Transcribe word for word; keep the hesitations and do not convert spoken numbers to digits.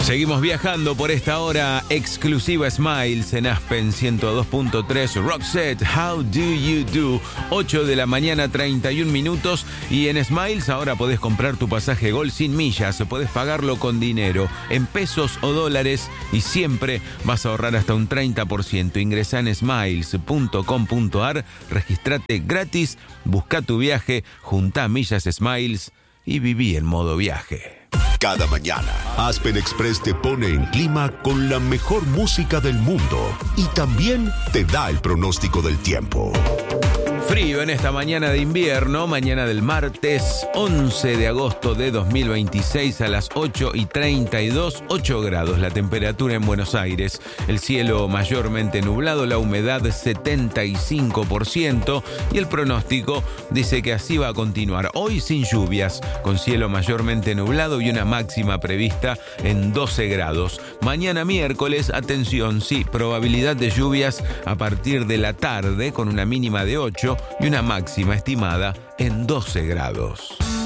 Seguimos viajando por esta hora exclusiva Smiles en Aspen ciento dos punto tres. Roxette, How Do You Do? ocho de la mañana, treinta y un minutos. Y en Smiles ahora podés comprar tu pasaje Gol sin millas. Podés pagarlo con dinero, en pesos o dólares. Y siempre vas a ahorrar hasta un treinta por ciento. Ingresá en smiles punto com punto a r, registrate gratis, busca tu viaje, juntá millas Smiles y viví en modo viaje. Cada mañana, Aspen Express te pone en clima con la mejor música del mundo y también te da el pronóstico del tiempo. Frío en esta mañana de invierno, mañana del martes once de agosto de dos mil veintiséis a las ocho y treinta y dos, ocho grados la temperatura en Buenos Aires, el cielo mayormente nublado, la humedad setenta y cinco por ciento y el pronóstico dice que así va a continuar. Hoy sin lluvias, con cielo mayormente nublado y una máxima prevista en doce grados. Mañana miércoles, atención, sí, probabilidad de lluvias a partir de la tarde con una mínima de ocho y una máxima estimada en doce grados.